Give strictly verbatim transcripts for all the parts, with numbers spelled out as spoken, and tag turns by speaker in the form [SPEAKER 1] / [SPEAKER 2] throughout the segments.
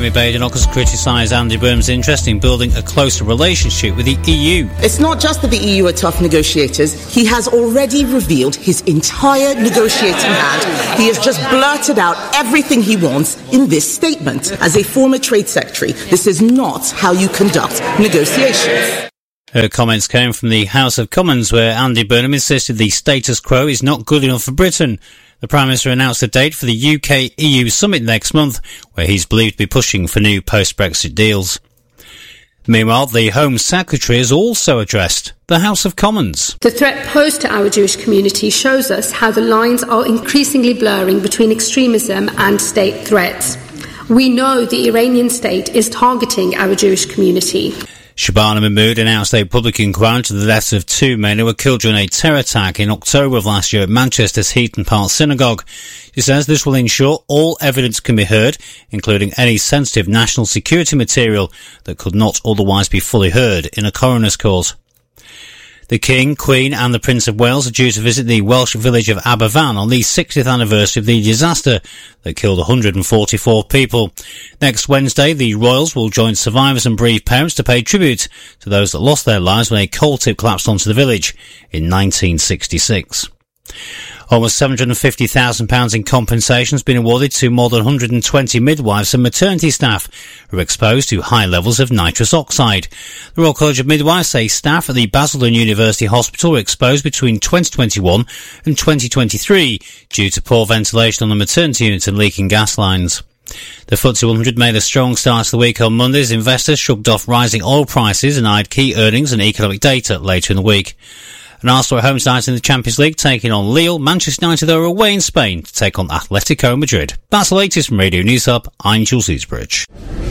[SPEAKER 1] Jeremy Badenoch has criticised Andy Burnham's interest in building a closer relationship with the E U.
[SPEAKER 2] It's not just that the E U are tough negotiators. He has already revealed his entire negotiating hand. He has just blurted out everything he wants in this statement. As a former trade secretary, this is not how you conduct negotiations.
[SPEAKER 1] Her comments came from the House of Commons, where Andy Burnham insisted the status quo is not good enough for Britain. The Prime Minister announced a date for the U K E U summit next month, where he's believed to be pushing for new post-Brexit deals. Meanwhile, the Home Secretary has also addressed the House of Commons.
[SPEAKER 3] The threat posed to our Jewish community shows us how the lines are increasingly blurring between extremism and state threats. We know the Iranian state is targeting our Jewish community.
[SPEAKER 1] Shabana Mahmood announced a public inquiry into the deaths of two men who were killed during a terror attack in October of last year at Manchester's Heaton Park Synagogue. She says this will ensure all evidence can be heard, including any sensitive national security material that could not otherwise be fully heard in a coroner's court. The King, Queen and the Prince of Wales are due to visit the Welsh village of Aberfan on the sixtieth anniversary of the disaster that killed one hundred forty-four people. Next Wednesday, the royals will join survivors and bereaved parents to pay tribute to those that lost their lives when a coal tip collapsed onto the village in nineteen sixty-six. Almost seven hundred fifty thousand pounds in compensation has been awarded to more than one hundred twenty midwives and maternity staff who are exposed to high levels of nitrous oxide. The Royal College of Midwives say staff at the Basildon University Hospital were exposed between twenty twenty-one and twenty twenty-three due to poor ventilation on the maternity unit and leaking gas lines. The F T S E one hundred made a strong start to the week on Monday as investors shrugged off rising oil prices and eyed key earnings and economic data later in the week. And Arsenal are home tonight in the Champions League, taking on Lille. Manchester United are away in Spain to take on Atletico Madrid. That's the latest from Radio News Hub. I'm Jules Easbridge.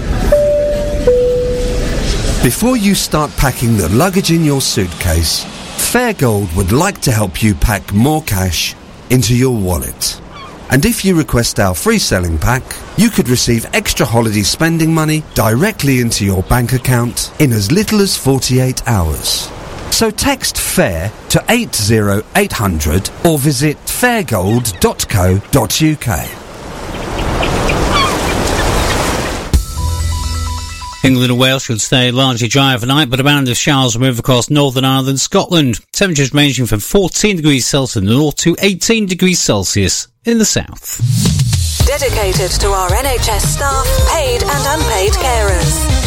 [SPEAKER 4] Before you start packing the luggage in your suitcase, Fairgold would like to help you pack more cash into your wallet. And if you request our free selling pack, you could receive extra holiday spending money directly into your bank account in as little as forty-eight hours. So text FAIR to eight zero eight hundred or visit fairgold dot co dot uk.
[SPEAKER 1] England and Wales should stay largely dry overnight, but a band of showers will move across Northern Ireland and Scotland. Temperatures ranging from fourteen degrees Celsius in the north to eighteen degrees Celsius in the south.
[SPEAKER 5] Dedicated to our N H S staff, paid and unpaid carers.